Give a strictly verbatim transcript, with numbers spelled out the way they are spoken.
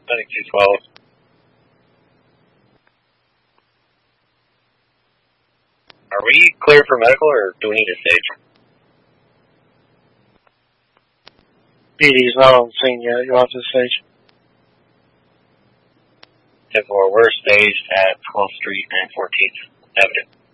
I think two twelve. Are we clear for medical, or do we need a stage? B D's not on the scene yet. You'll have to stage. ten four, we're staged at twelfth Street and fourteenth Avenue.